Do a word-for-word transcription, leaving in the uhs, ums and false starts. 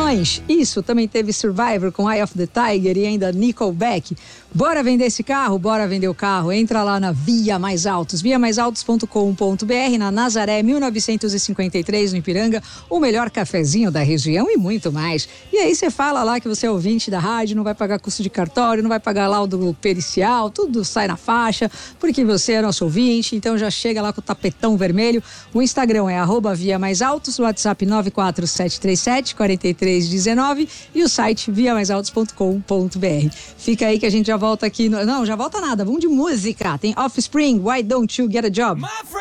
Opções, isso, também teve Survivor com Eye of the Tiger e ainda Nickelback. Bora vender esse carro? Bora vender o carro. Entra lá na Via Mais Autos, via mais autos ponto com ponto b r, na Nazaré mil novecentos e cinquenta e três, no Ipiranga, o melhor cafezinho da região e muito mais. E aí você fala lá que você é ouvinte da rádio, não vai pagar custo de cartório, não vai pagar laudo pericial, tudo sai na faixa, porque você é nosso ouvinte, então já chega lá com o tapetão vermelho. O Instagram é arroba Via Mais Autos, o WhatsApp nove quatro sete três sete, quatro três um nove e o site via mais autos ponto com ponto b r. Fica aí que a gente já volta aqui. No... Não, já volta nada, vamos de música. Tem Offspring, Why Don't You Get a Job?